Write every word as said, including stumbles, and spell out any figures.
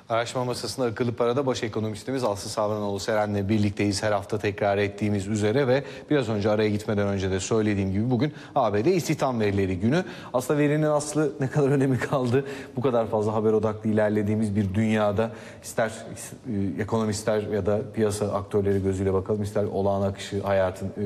Araştırma Masası'nda akıllı parada baş ekonomistimiz Aslı Savranoğlu Seren'le birlikteyiz her hafta tekrar ettiğimiz üzere ve biraz önce araya gitmeden önce de söylediğim gibi bugün A B D istihdam verileri günü. Aslında verinin aslı ne kadar önemi kaldı bu kadar fazla haber odaklı ilerlediğimiz bir dünyada, ister ekonomistler ya da piyasa aktörleri gözüyle bakalım, ister olağan akışı hayatın